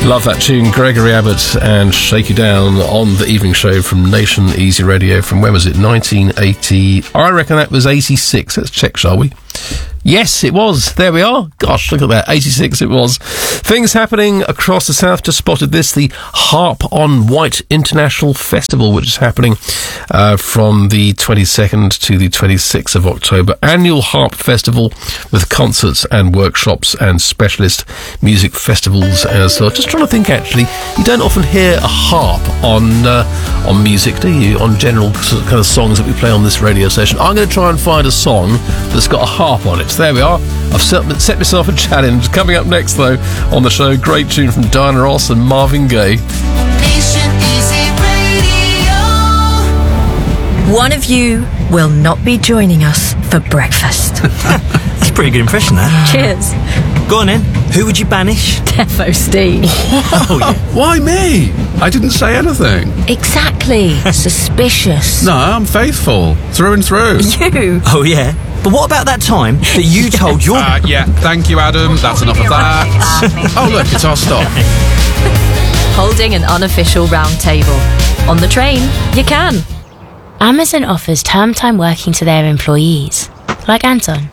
Love that tune, Gregory Abbott and Shake You Down on the evening show from Nation Easy Radio from, when was it, 1980? I reckon that was 86. Let's check, shall we? Yes, it was. There we are. Gosh, look at that. 86 it was. Things happening across the south. Just spotted this, the Harp on White International Festival, which is happening from the 22nd to the 26th of October. Annual Harp Festival with concerts and workshops and specialist music festivals as well. Just trying to think, actually, you don't often hear a harp on music, do you? On general kind of songs that we play on this radio station. I'm going to try and find a song that's got a harp on it. So there we are. I've set myself a challenge. Coming up next, though, on the show, great tune from Diana Ross and Marvin Gaye. Nation Easy Radio. One of you will not be joining us for breakfast. That's a pretty good impression, that. Cheers. Go on then. Who would you banish? Defo Steve. Oh, yeah. Why me? I didn't say anything. Exactly. Suspicious. No, I'm faithful. Through and through. You. Oh, yeah. But what about that time that you told your... Yeah, thank you, Adam. That's enough of that. Oh, look, it's our stop. Holding an unofficial round table. On the train, you can. Amazon offers term time working to their employees, like Anton,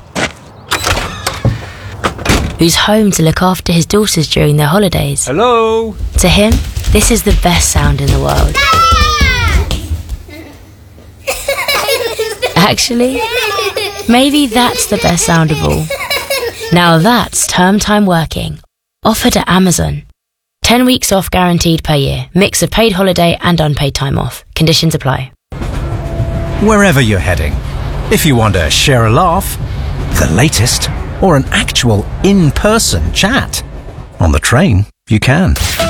who's home to look after his daughters during their holidays. Hello? To him, this is the best sound in the world. Actually, maybe that's the best sound of all. Now that's term time working, offered at Amazon. 10 weeks off guaranteed per year. Mix of paid holiday and unpaid time off. Conditions apply. Wherever you're heading, if you want to share a laugh, the latest, or an actual in-person chat, on the train, you can.